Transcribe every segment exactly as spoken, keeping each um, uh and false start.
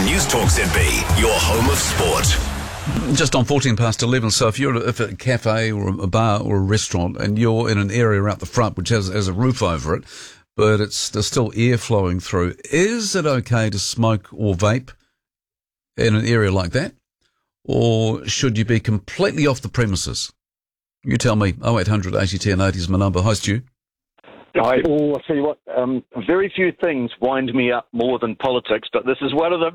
News Talk Z B, your home of sport. Just on fourteen past eleven, so if you're at a cafe or a bar or a restaurant and you're in an area out the front which has, has a roof over it, but it's there's still air flowing through, is it okay to smoke or vape in an area like that? Or should you be completely off the premises? You tell me. oh eight hundred eighty ten eighty is my number. Hi, Stu. I, oh, I'll tell you what, um, very few things wind me up more than politics, but this is one of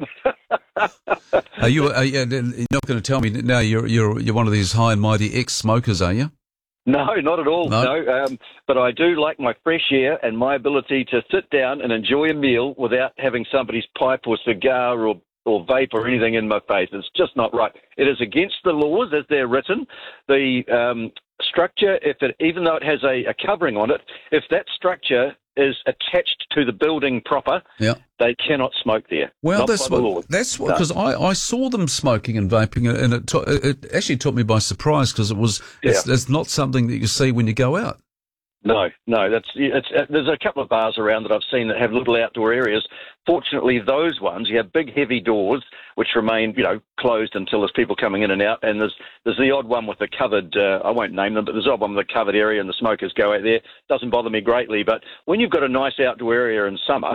them. Are you, are you you're not going to tell me now you're, you're, you're one of these high and mighty ex-smokers, are you? No, not at all, no. no um, but I do like my fresh air and my ability to sit down and enjoy a meal without having somebody's pipe or cigar or or vape or anything in my face. It's just not right. It is against the laws as they're written. The um, structure, if it, even though it has a, a covering on it, if that structure is attached to the building proper, yeah. they cannot smoke there. Well, not that's by the what, law. that's what, because no. I, I saw them smoking and vaping, and it, to, it actually took me by surprise because it was, yeah. it's, it's not something that you see when you go out. No, no, that's it's. Uh, there's a couple of bars around that I've seen that have little outdoor areas. Fortunately, those ones, you have big, heavy doors which remain, you know, closed until there's people coming in and out. And there's there's the odd one with the covered. Uh, I won't name them, but there's the odd one with the covered area, and the smokers go out there. Doesn't bother me greatly. But when you've got a nice outdoor area in summer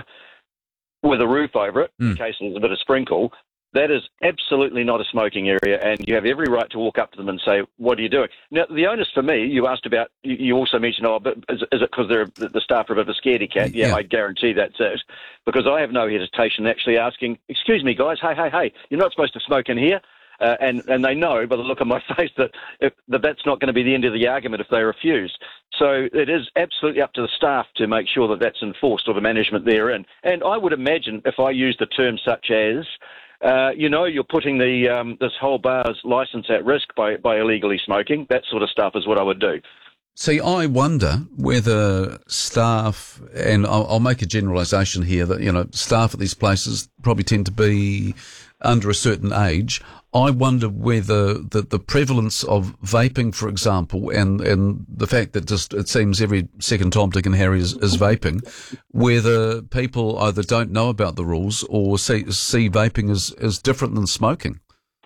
with a roof over it, mm. in case there's a bit of sprinkle, that is absolutely not a smoking area, and you have every right to walk up to them and say, what are you doing? Now, the onus for me, you asked about, you also mentioned, oh, but is, is it because they're the staff are a bit of a scaredy cat? Yeah, yeah, I guarantee that's it. Because I have no hesitation actually asking, excuse me, guys, hey, hey, hey, you're not supposed to smoke in here. Uh, and, and they know by the look on my face that, if, that that's not going to be the end of the argument if they refuse. So it is absolutely up to the staff to make sure that that's enforced, or the management therein. And I would imagine if I use the term such as, Uh, you know, you're putting the um, this whole bar's licence at risk by, by illegally smoking. That sort of stuff is what I would do. See, I wonder whether staff, and I'll, I'll make a generalisation here, that, you know, staff at these places probably tend to be under a certain age. I wonder whether the, the prevalence of vaping, for example, and, and the fact that just it seems every second Tom, Dick and Harry is, is vaping, whether people either don't know about the rules or see, see vaping as, as different than smoking.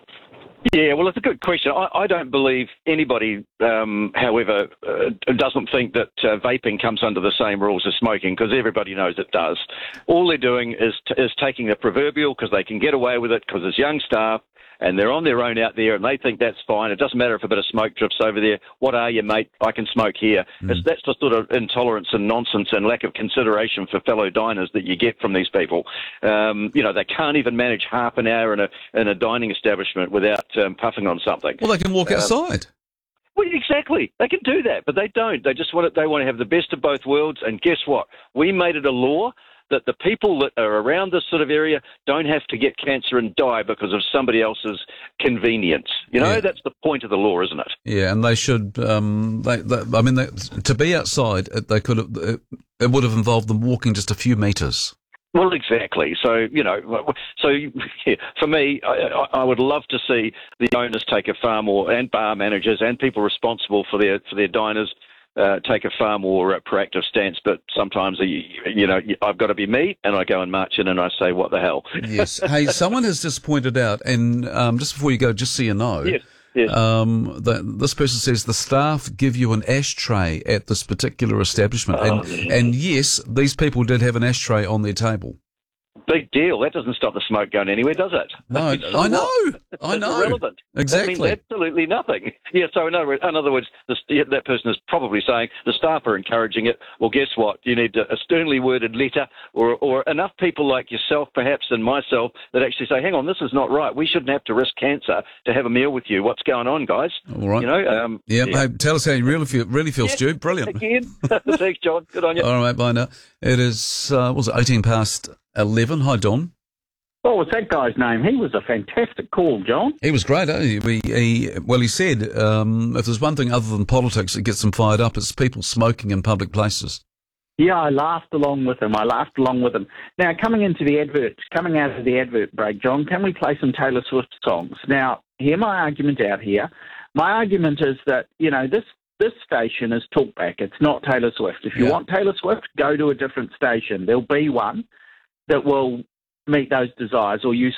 Yeah, well, it's a good question. I, I don't believe anybody, um, however, uh, doesn't think that uh, vaping comes under the same rules as smoking, because everybody knows it does. All they're doing is t- is taking the proverbial, because they can get away with it, because it's young staff, and they're on their own out there, and they think that's fine. It doesn't matter if a bit of smoke drips over there. What are you, mate? I can smoke here. Mm. It's, that's the sort of intolerance and nonsense and lack of consideration for fellow diners that you get from these people. Um, you know, they can't even manage half an hour in a in a dining establishment without um, puffing on something. Well, they can walk um, outside. Well, exactly. They can do that, but they don't. They just want it. They want to have the best of both worlds. And guess what? We made it a law that the people that are around this sort of area don't have to get cancer and die because of somebody else's convenience. You know, yeah. That's the point of the law, isn't it? Yeah, and they should, um, they, they, I mean, they, to be outside, they could have, it would have involved them walking just a few metres. Well, exactly. So, you know, so yeah, for me, I, I would love to see the owners take a far more, and bar managers and people responsible for their for their diners, Uh, take a far more uh, proactive stance, but sometimes, you, you know, I've got to be me, and I go and march in and I say, what the hell? Yes. Hey, someone has just pointed out, and um, just before you go, just so you know, yes, yes. Um, that this person says the staff give you an ashtray at this particular establishment, oh, and, and yes, these people did have an ashtray on their table. Big deal. That doesn't stop the smoke going anywhere, does it? No, so I know. What? I it's know. Irrelevant. Exactly. That means absolutely nothing. Yeah. So in other words, in other words the, that person is probably saying the staff are encouraging it. Well, guess what? You need a sternly worded letter, or or enough people like yourself, perhaps, and myself, that actually say, "Hang on, this is not right. We shouldn't have to risk cancer to have a meal with you. What's going on, guys?" All right. You know. Um, yeah. yeah. Hey, tell us how you really feel. Really feel, yeah, Stu. Brilliant. Again. Thanks, John. Good on you. All right, bye now. It is. Uh, what was it eighteen past eleven? Hi, Don. What was that guy's name? He was a fantastic call, John. He was great, eh? He, he, well, he said um, if there's one thing other than politics that gets them fired up, it's people smoking in public places. Yeah, I laughed along with him. I laughed along with him. Now, coming into the advert, coming out of the advert break, John, can we play some Taylor Swift songs? Now, hear my argument out here. My argument is that, you know, this this station is Talkback. It's not Taylor Swift. If you yeah. want Taylor Swift, go to a different station. There'll be one that will meet those desires, or you